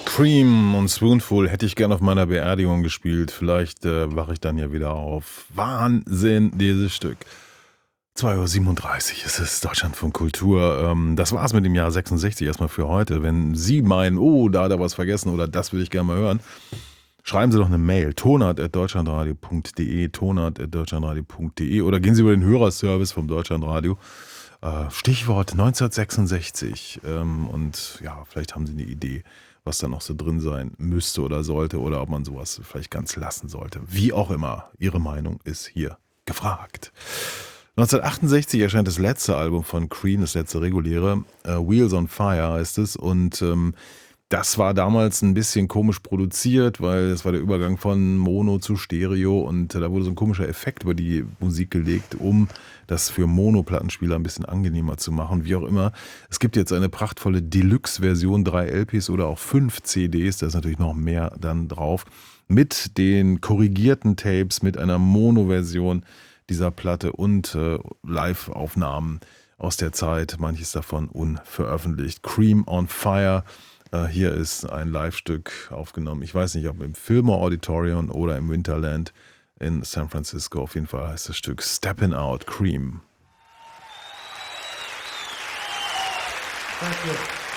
Cream und Spoonful hätte ich gern auf meiner Beerdigung gespielt. Vielleicht wache ich dann ja wieder auf. Wahnsinn, dieses Stück. 2:37 Uhr ist es, Deutschlandfunk Kultur. Das war's mit dem Jahr 66 erstmal für heute. Wenn Sie meinen, oh, da hat er was vergessen oder das würde ich gerne mal hören, schreiben Sie doch eine Mail, tonart@deutschlandradio.de, tonart@deutschlandradio.de oder gehen Sie über den Hörerservice vom Deutschlandradio. Stichwort 1966 und ja, vielleicht haben Sie eine Idee, was da noch so drin sein müsste oder sollte oder ob man sowas vielleicht ganz lassen sollte. Wie auch immer, Ihre Meinung ist hier gefragt. 1968 erscheint das letzte Album von Cream, das letzte reguläre, Wheels on Fire heißt es und das war damals ein bisschen komisch produziert, weil es war der Übergang von Mono zu Stereo und da wurde so ein komischer Effekt über die Musik gelegt, um das für Mono-Plattenspieler ein bisschen angenehmer zu machen. Wie auch immer, es gibt jetzt eine prachtvolle Deluxe-Version, 3 LPs oder auch 5 CDs, da ist natürlich noch mehr dann drauf, mit den korrigierten Tapes, mit einer Mono-Version dieser Platte und Live-Aufnahmen aus der Zeit, manches davon unveröffentlicht. Cream on Fire. Hier ist ein Live-Stück aufgenommen. Ich weiß nicht, ob im Fillmore Auditorium oder im Winterland in San Francisco. Auf jeden Fall heißt das Stück Steppin' Out, Cream. Danke.